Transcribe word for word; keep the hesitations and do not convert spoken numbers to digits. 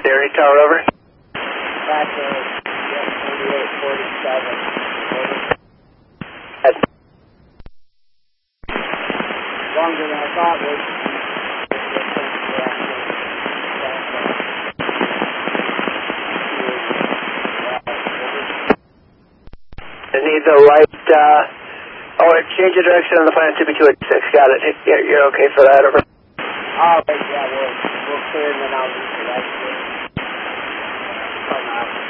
Dairy Tower, over. Back to forty-eight forty-seven. That's longer than I thought was. It needs a light, uh, oh, change the direction on the plan to be two eighty-six. Got it. You're, you're okay for that, over. All right, yeah, we'll, we'll clear and then I'll leave for that.